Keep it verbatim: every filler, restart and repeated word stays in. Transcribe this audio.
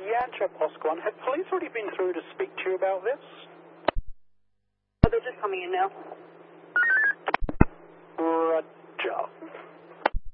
Yantra Oscar one. Have police already been through to speak to you about this? Oh, they're just coming in now.